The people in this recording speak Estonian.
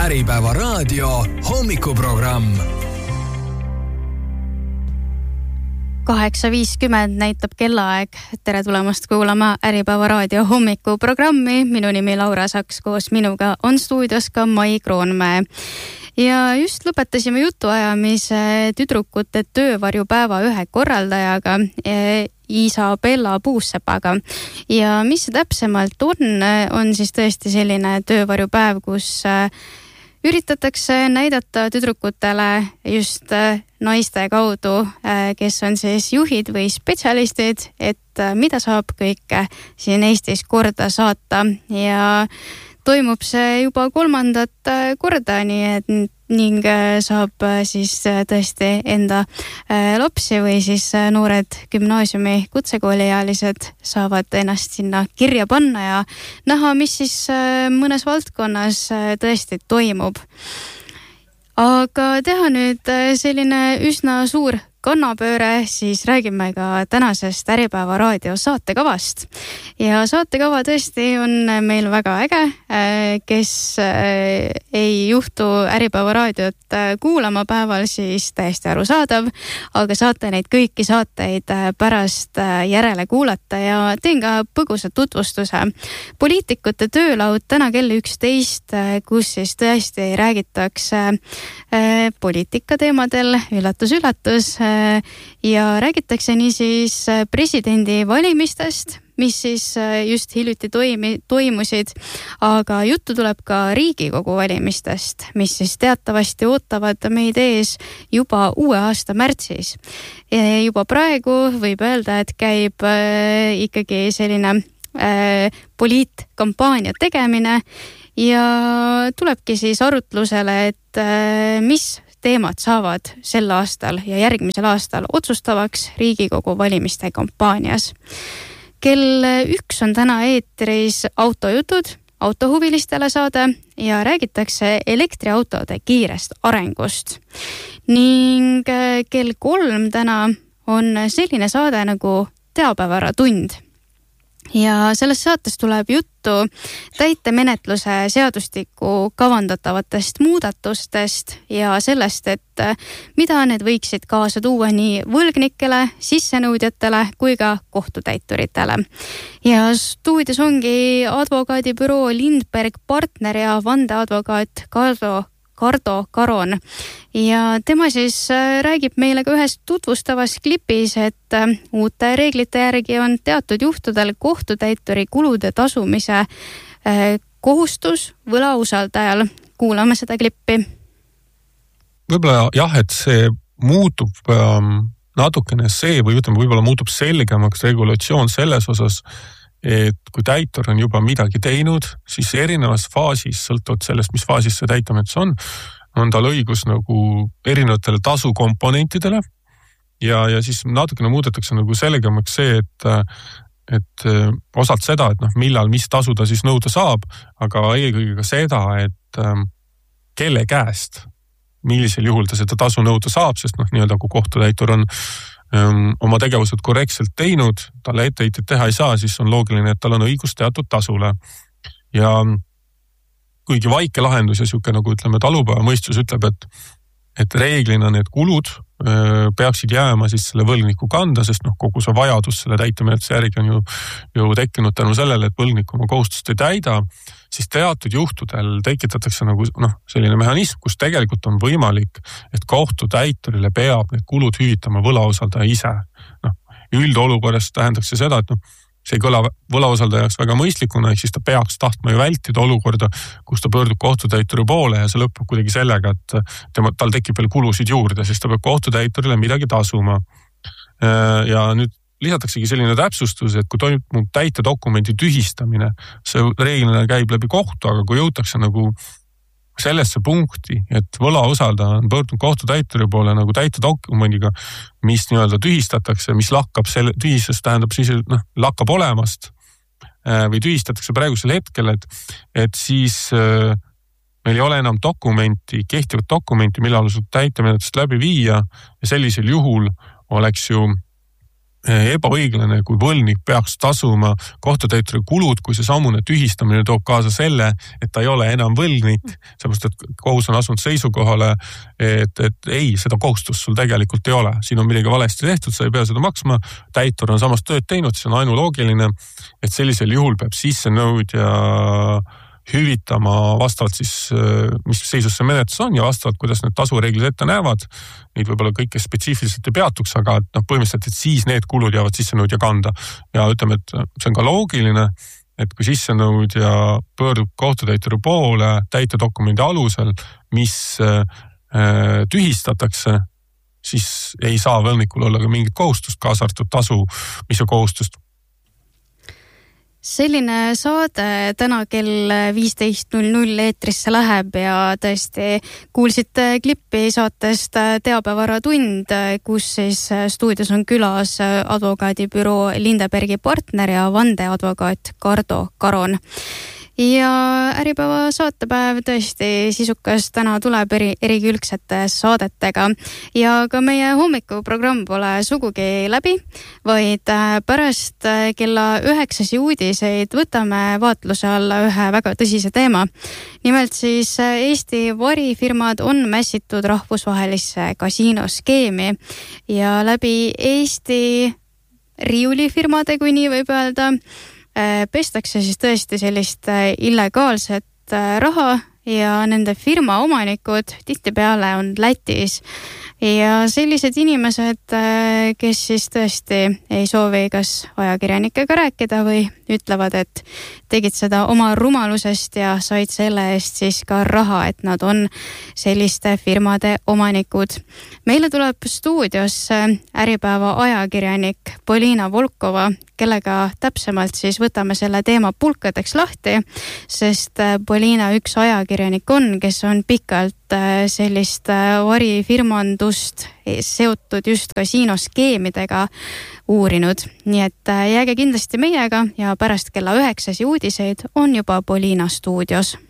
Äripäeva raadio hommikuprogramm. 8:50 näitab kellaaeg. Tere tulemast kuulama Äripäeva raadio hommikuprogrammi. Minu nimi Laura Saks, koos minuga on stuudios ka Mai Kroonmäe. Ja just lõpetasime jutuajamise tüdrukute töövarjupäeva ühe korraldajaga, Isabella Puussepaga. Ja mis see täpsemalt on siis tõesti selline töövarjupäev, kus üritatakse näidata tüdrukutele just naiste kaudu, kes on siis juhid või spetsialistid, et mida saab kõike siin Eestis korda saata. Ja toimub see juba 3. korda, ning saab siis tõesti enda lapsi või siis noored gümnaasiumi kutsekooliealised saavad ennast sinna kirja panna ja näha, mis siis mõnes valdkonnas tõesti toimub. Aga teha nüüd selline üsna suur kannapööre, siis räägime ka tänasest Äripäeva raadio saatekavast. Ja saatekava tõesti on meil väga äge, kes ei juhtu Äripäeva raadiot kuulama päeval, siis täiesti arusaadav, aga saate neid kõiki saateid pärast järele kuulata ja teen ka põgusa tutvustuse. Poliitikute töölaud täna kell 11, kus siis tõesti räägitakse poliitika teemadel, üllatus, ja räägitakse nii siis presidendi valimistest, mis siis just hiljuti toimusid, aga juttu tuleb ka Riigikogu valimistest, mis siis teatavasti ootavad meid ees juba uue aasta märtsis. Juba praegu võib öelda, et käib ikkagi selline poliitkampaania tegemine ja tulebki siis arutlusele, et mis teemad saavad sel aastal ja järgmisel aastal otsustavaks Riigikogu valimiste kampaanias. Kell 1 on täna eetris autojutud, autohuvilistele saade ja räägitakse elektriautode kiirest arengust. Ning kell 3 täna on selline saade nagu Teabevaratund. Ja selles saates tuleb juttu täitemenetluse seadustiku kavandatavatest muudatustest ja sellest, et mida need võiksid kaasa tuua nii võlgnikele, sissenõudjatele kui ka kohtutäituritele. Ja stuudios ongi advokaadibüroo Lindberg partner ja vandeadvokaat Kardo Karon. Ja tema siis räägib meile ka ühes tutvustavas klipis, et uute reeglite järgi on teatud juhtudel kohtutäituri kulude tasumise kohustus võlausaldajal. Kuulame seda klippi. Võib-olla jah, et see muutub natukene võib-olla muutub selgemaks regulatsioon selles osas, et kui täitur on juba midagi teinud, siis erinevas faasis, sõltuvalt sellest, mis faasis see täitemenetlus on tal õigus nagu erinevatele tasukomponentidele ja siis natukene muudetakse nagu selgemaks see, et osalt seda, et millal mis tasu ta siis nõuda saab, aga eelkõige ka seda, et kelle käest, millisel juhul ta seda tasu nõuda saab, sest nii-öelda kui kohtutäitur on oma tegevused korrektselt teinud, talle etteheited teha ei saa, siis on loogiline, et tal on õigus teatud tasule. Ja kuigi vaike lahendus ja siuke nagu ütleme talupäeva mõistus ütleb, et reeglina need kulud peaksid jääma siis selle võlgniku kanda, sest kogu see vajadus selle täitemenetluse järgi on ju tekkinud tänu sellele, et võlgnik oma kohustust ei täida, siis teatud juhtudel tekitatakse nagu selline mehhanism, kus tegelikult on võimalik, et kohtutäiturile peab need kulud hüvitama võlausaldaja ise. Üldolukorras tähendaks see seda, et see ei kõla võlausaldaja jaoks väga mõistlikuna, ehk siis ta peaks tahtma ju vältida olukorda, kus ta pöördub kohtutäituri poole ja see lõpeb kuidagi sellega, et tal tekib veel kulusid juurde, sest ta peab kohtutäiturile midagi tasuma. Ja nüüd lisataksegi selline täpsustus, et kui toimub täitedokumendi tühistamine, see reeglina käib läbi kohtu, aga kui jõutakse nagu sellesse punkti, et võlausaldaja on pöördunud kohtutäituri poole nagu täitedokumendiga, mis nii-öelda tühistatakse, mis lakkab tühisest tähendab siis, lakkab olemast või tühistatakse praegusel hetkel, et siis meil ei ole enam kehtivat dokumenti, mille alusel täitemenetlust läbi viia ja sellisel juhul oleks ju ebaõiglane, kui võlgnik peaks tasuma kohtutäituri kulud, kui see sammune tühistamine toob kaasa selle, et ta ei ole enam võlgnik, sellepärast, et kohus on asunud seisukohale, et ei, seda kohustust sul tegelikult ei ole. Siin on midagi valesti tehtud, sa ei pea seda maksma, täitur on samast tööd teinud, see on ainuloogiline, et sellisel juhul peab sissenõudja hüvitama vastavalt siis, mis seisus see menetlus on ja vastavalt, kuidas need tasureeglid ette näevad. Neid võib-olla kõike spetsiifiliselt ei peatuks, aga põhimõtteliselt, et siis need kulud jäävad sissenõudja kanda. Ja ütleme, et see on ka loogiline, et kui sissenõudja pöördub kohtutäituri poole täitedokumendi alusel, mis tühistatakse, siis ei saa võlgnikul olla ka mingit kohustust, kaasa arvatud tasu, mis on kohustust. Selline saade täna kell 15.00 eetrisse läheb ja tõesti kuulsite klippi saatest Teabevaratund, kus siis stuudios on külas advokaadibüroo Lindebergi partner ja vandeadvokaat Kardo Karon. Ja Äripäeva saatepäev tõesti sisukas täna tuleb erikülgsete saadetega ja ka meie hommikuprogramm pole sugugi läbi, vaid pärast kella 9 uudiseid võtame vaatluse alla ühe väga tõsise teema. Nimelt siis Eesti varifirmad on mässitud rahvusvahelisse kasiinoskeemi ja läbi Eesti riiulifirmade, kui nii võib öelda, pestakse siis tõesti sellist illegaalset raha ja nende firma omanikud tihtipeale on Lätis. Ja sellised inimesed, kes siis tõesti ei soovi kas ajakirjanikega rääkida või ütlevad, et tegid seda oma rumalusest ja said selle eest siis ka raha, et nad on selliste firmade omanikud. Meile tuleb stuudiosse Äripäeva ajakirjanik Polina Volkova, kellega täpsemalt siis võtame selle teema pulkadeks lahti, sest Polina üks ajakirjanik on, kes on pikalt sellist varifirmandust seotud just kasiinoskeemidega uurinud. Nii et jääge kindlasti meiega ja pärast kella 9 uudiseid on juba Polina stuudios.